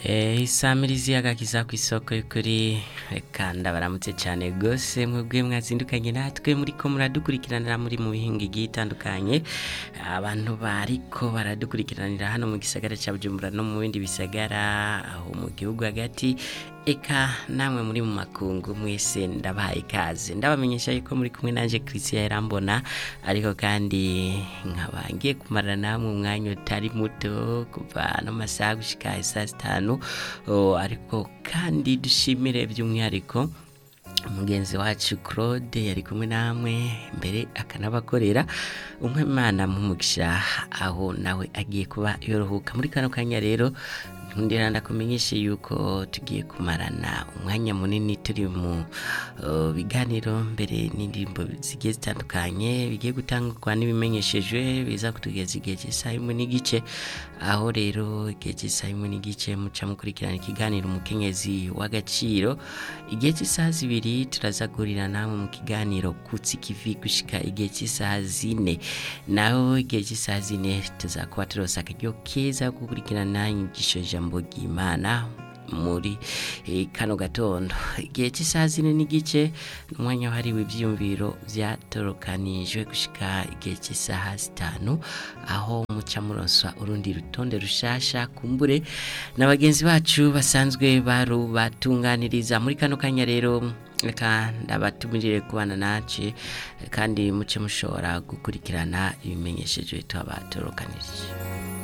Isamirizi agakiza kw'isoko y'ukuri kandi baramutse cyane gose mwebwe mwazindukanye natwe muri ko muradukurikiranira muri mu bihinga igiye itandukanye abantu bariko baradukurikiranira hano mu gisagara ca Bujumbura no mu bindi bisagara aho mu gihugu hagati eka namwe muri mu makungu mwese ndabahaye ikaze ndabamenyesha yuko muri kumwe nanje Christian Irambona ariko kandi nkabangiye kumarana namwe umwanya utari muto kuva no masaha gushika saa 5 ariko kandi dushimire by'umwihariko umugenzi wacu Claude yari kumwe namwe mbere akanabakorera umwe Imana mumugisha aho nawe agiye kuba yorohuka muri kano kanya rero ndira ndakumenyeshe yuko tugiye kumarana umwanya munini turi mu biganiro mbere n'indirimbo zigiye zitandukanye bigiye gutangwa n'ibimenyeshejwe biza kutugeza igihe cy'isaha 1:30 aho rero igihe cy'isaha 1:30 muca mukurikirana ikiganiro umukenyezi w'agaciro igihe cy'isaha 2 turazagurira namwe mu kiganiro kutsi kivi gushika igihe cy'isaha 4 naho igihe cy'isaha 4 tuzakuba turosa akaryo keza gukurikirana inyigisho Mbogimana muri kano gatondo igihe cy'isaha 4 n'igice n'umwanya wahariwe ivyumviro vyatorokanijwe gushika igihe cy'isaha 5 aho muca muronswa urundi rutonde rushasha kumbure n'abagenzi bacu basanzwe batunganiriza muri kano kanya rero reka ndabatumirire kubana nace kandi muce mushobora gukurikirana ibimenyesheje twabatorokanije.